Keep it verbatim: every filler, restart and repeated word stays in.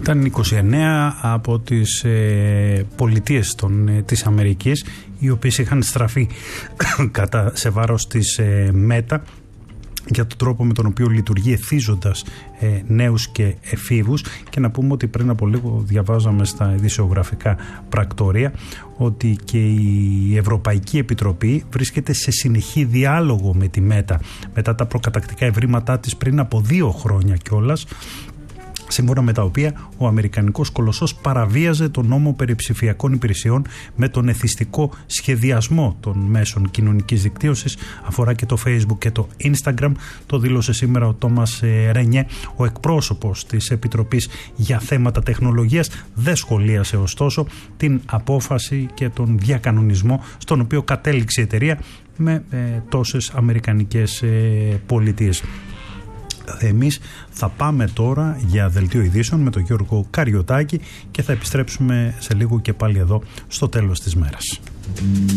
Ήταν είκοσι εννέα από τις ε, πολιτείες των, ε, της Αμερικής, οι οποίες είχαν στραφεί κατά, σε βάρος της ε, Μέτα για τον τρόπο με τον οποίο λειτουργεί, εθίζοντας ε, νέους και εφήβους. Και να πούμε ότι πριν από λίγο διαβάζαμε στα ειδησιογραφικά πρακτορία ότι και η Ευρωπαϊκή Επιτροπή βρίσκεται σε συνεχή διάλογο με τη Μέτα μετά τα προκατακτικά ευρήματά της πριν από δύο χρόνια κιόλας, σύμφωνα με τα οποία ο Αμερικανικός κολοσσός παραβίαζε τον νόμο περί ψηφιακών υπηρεσιών με τον εθιστικό σχεδιασμό των μέσων κοινωνικής δικτύωσης. Αφορά και το Facebook και το Instagram. Το δήλωσε σήμερα ο Τόμας Ρενιέ, ο εκπρόσωπος της Επιτροπής για θέματα τεχνολογίας. Δεν σχολίασε ωστόσο την απόφαση και τον διακανονισμό στον οποίο κατέληξε η εταιρεία με ε, τόσες αμερικανικές ε, πολιτείες. Εμείς θα πάμε τώρα για δελτίο ειδήσεων με τον Γιώργο Καριωτάκη και θα επιστρέψουμε σε λίγο και πάλι εδώ στο τέλος της μέρας.